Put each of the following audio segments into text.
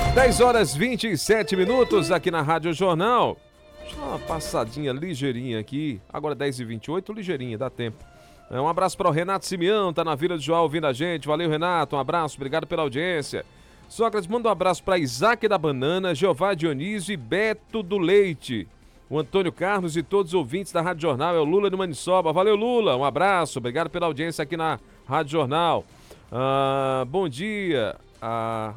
10h27 aqui na Rádio Jornal. Deixa eu dar uma passadinha ligeirinha aqui. Agora 10h28, ligeirinha, dá tempo. Um abraço para o Renato Simeão, tá na Vila de João ouvindo a gente. Valeu, Renato, um abraço, obrigado pela audiência. Sócrates, manda um abraço para Isaac da Banana, Jeová Dionísio e Beto do Leite. O Antônio Carlos e todos os ouvintes da Rádio Jornal. É o Lula de Maniçoba. Valeu, Lula, um abraço, obrigado pela audiência aqui na Rádio Jornal. Bom dia. A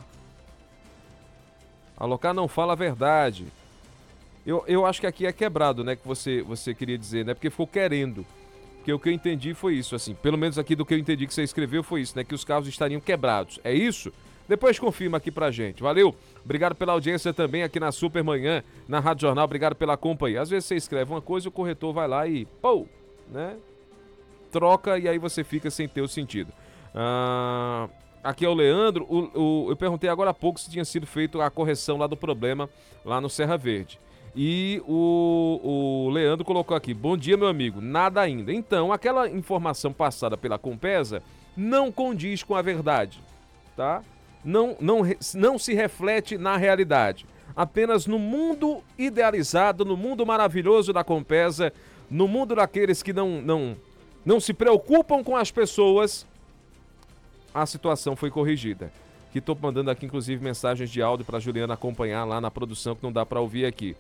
Locar não fala a verdade. Eu acho que aqui é quebrado, né? Que você queria dizer, né? Porque ficou querendo. Porque o que eu entendi foi isso, assim. Pelo menos aqui do que eu entendi que você escreveu foi isso, né? Que os carros estariam quebrados. É isso? Depois confirma aqui pra gente. Valeu? Obrigado pela audiência também aqui na Supermanhã, na Rádio Jornal. Obrigado pela companhia. Às vezes você escreve uma coisa e o corretor vai lá e... Pô! Né? Troca e aí você fica sem ter o sentido. Aqui é o Leandro. Eu perguntei agora há pouco se tinha sido feita a correção lá do problema, lá no Serra Verde. E o Leandro colocou aqui: bom dia, meu amigo, nada ainda. Então, aquela informação passada pela Compesa não condiz com a verdade, tá? Não se reflete na realidade. Apenas no mundo idealizado, no mundo maravilhoso da Compesa, no mundo daqueles que não se preocupam com as pessoas, a situação foi corrigida. Que estou mandando aqui, inclusive, mensagens de áudio para Juliana acompanhar lá na produção, que não dá para ouvir aqui.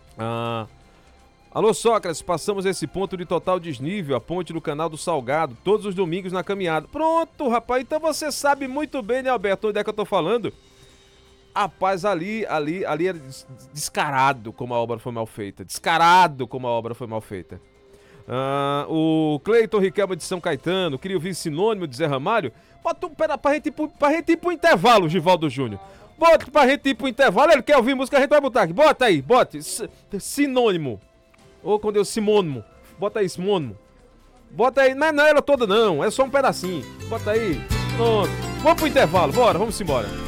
Alô, Sócrates, passamos esse ponto de total desnível, a ponte do Canal do Salgado, todos os domingos na caminhada. Pronto, rapaz, então você sabe muito bem, né, Alberto, onde é que eu tô falando? Rapaz, ali era descarado como a obra foi mal feita. Descarado como a obra foi mal feita. O Cleiton Riquelme de São Caetano, queria ouvir sinônimo de Zé Ramalho. Bota pra gente ir pro intervalo, Givaldo Júnior. Bota pra gente ir pro intervalo, ele quer ouvir música, a gente vai botar aqui. Bota aí, bota. Sinônimo. Ou quando eu simônimo. Bota aí, simônimo. Bota aí, não é ela toda não, é só um pedacinho. Bota aí, pronto. Vamos pro intervalo, bora, vamos embora.